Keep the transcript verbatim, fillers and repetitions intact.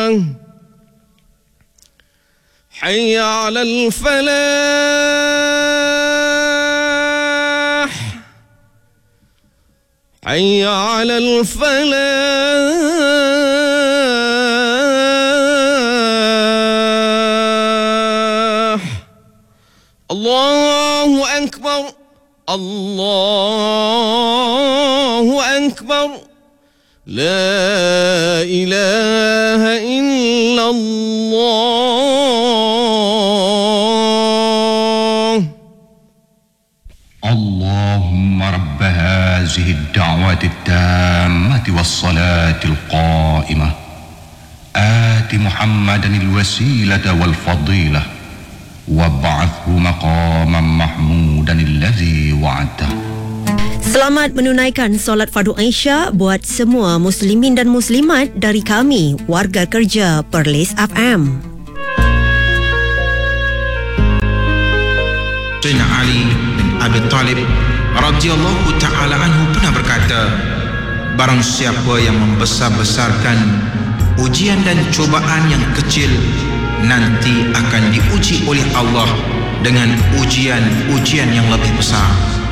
حي على الفلاح حي على الفلاح الله أكبر الله أكبر لا إله إلا الله اللهم رب هذه الدعوة التامة والصلاة القائمة آت محمدا الوسيلة والفضيلة وابعثه مقاما محمودا الذي وعدته. Selamat menunaikan solat fardu Aisyah buat semua muslimin dan muslimat dari kami, warga kerja Perlis F M. Sayyidina Ali bin Abi Talib radhiyallahu ta'ala anhu pernah berkata, barang siapa yang membesar-besarkan ujian dan cubaan yang kecil, nanti akan diuji oleh Allah dengan ujian-ujian yang lebih besar.